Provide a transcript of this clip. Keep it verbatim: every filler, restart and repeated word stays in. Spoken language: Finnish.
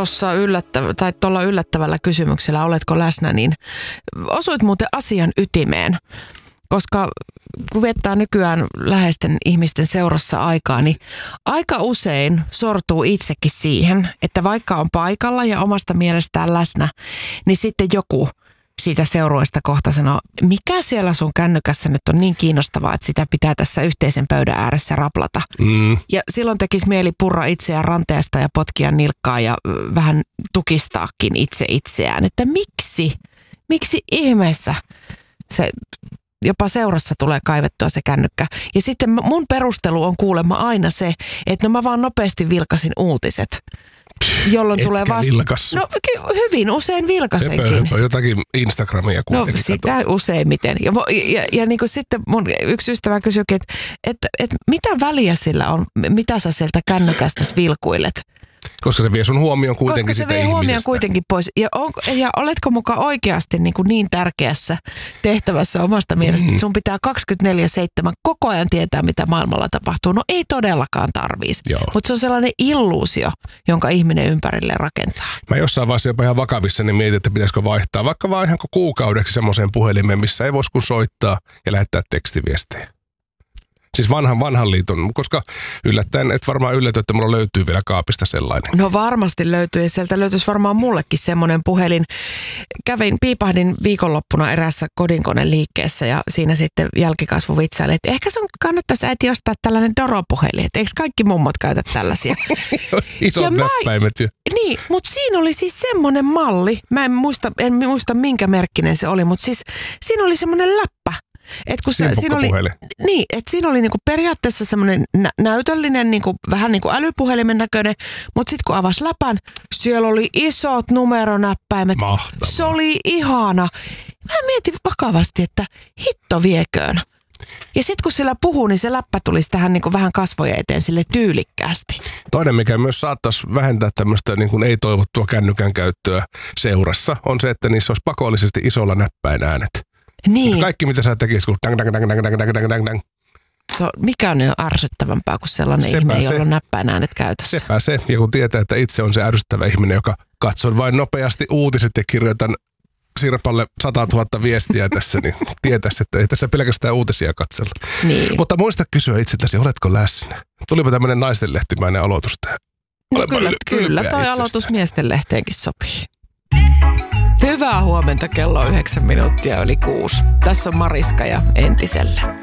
tuossa yllättävä, tai tuolla yllättävällä kysymyksellä, oletko läsnä, niin osuit muuten asian ytimeen. Koska kun viettää nykyään läheisten ihmisten seurassa aikaa, niin aika usein sortuu itsekin siihen, että vaikka on paikalla ja omasta mielestään läsnä, niin sitten joku siitä seurueesta kohta sanoo, mikä siellä sun kännykässä nyt on niin kiinnostavaa, että sitä pitää tässä yhteisen pöydän ääressä raplata. Mm. Ja silloin tekisi mieli purra itseään ranteesta ja potkia nilkkaa ja vähän tukistaakin itse itseään. Että miksi, miksi ihmeessä se jopa seurassa tulee kaivettua se kännykkä. Ja sitten mun perustelu on kuulemma aina se, että no mä vaan nopeasti vilkasin uutiset. Jolloin Etkä tulee vasta... vilkassu. No hyvin usein vilkasenkin. Höpö, jotakin Instagramia kuitenkin. No sitä katsot. Useimmiten. Ja, ja, ja niin kuin sitten mun yksi ystävä kysyikin, että, että, että mitä väliä sillä on, mitä sä sieltä kännykästä vilkuilet? Koska se vie sun huomioon kuitenkin Koska se sitä vie ihmisestä. huomioon kuitenkin pois. Ja, on, ja oletko mukaan oikeasti niin, kuin niin tärkeässä tehtävässä omasta mielestä, mm. että sun pitää kaksikymmentäneljä seitsemän koko ajan tietää, mitä maailmalla tapahtuu? No ei todellakaan tarvitsisi. Mutta se on sellainen illuusio, jonka ihminen ympärille rakentaa. Mä jossain vaiheessa jopa ihan vakavissa niin mietin, että pitäisikö vaihtaa vaikka vaan ihan kuukaudeksi semmoiseen puhelimeen, missä ei voisi kun soittaa ja lähettää tekstiviestejä. Siis vanhan, vanhan liiton, koska yllättäen, et varmaan ylläty, että mulla löytyy vielä kaapista sellainen. No varmasti löytyy ja sieltä löytyisi varmaan mullekin semmoinen puhelin. Kävin, piipahdin viikonloppuna eräässä kodinkoneliikkeessä ja siinä sitten jälkikasvu vitsaili, että ehkä sun kannattaisi äiti ostaa tällainen Doro-puhelin, että eikö kaikki mummot käytä tällaisia? Isot näppäimet jo. Niin, mutta siinä oli siis semmoinen malli, mä en muista, en muista minkä merkkinen se oli, mutta siis siinä oli semmoinen läppä. Et kun se, siinä oli, niin, että siinä oli niinku periaatteessa semmoinen nä- näytöllinen, niinku, vähän niin kuin älypuhelimen näköinen, mutta sitten kun avasi läpän, siellä oli isot numeronäppäimet. Mahtavaa. Se oli ihana. Mä mietin vakavasti, että hitto vieköön. Ja sitten kun sillä puhuu, niin se läppä tulisi tähän niinku vähän kasvoja eteen sille tyylikkäästi. Toinen, mikä myös saattaisi vähentää tämmöistä niin kuin ei-toivottua kännykän käyttöä seurassa, on se, että niissä olisi pakollisesti isolla näppäin äänet. Niin. Kaikki, mitä sä tekisit, kun dang, dang, dang, dang, dang, dang, dang, dang. Se on, mikä on ärsyttävämpää kuin sellainen sepä ihminen, jolla on näppäin äänet käytössä? Sepä se. Ja kun tietää, että itse on se ärsyttävä ihminen, joka katsoo vain nopeasti uutiset ja kirjoitan Sirpalle sata tuhatta viestiä tässä, niin tietäisi, että ei tässä pelkästään uutisia katsella. Niin. Mutta muista kysyä itseltäsi, oletko läsnä? Tulipa tämmöinen naistenlehtimäinen aloitus tähän. No kyllä, yl- kyllä toi aloitus miesten lehteenkin sopii. Hyvää huomenta, kello on yhdeksän minuuttia yli kuusi. Tässä on Mariska ja Entiselle.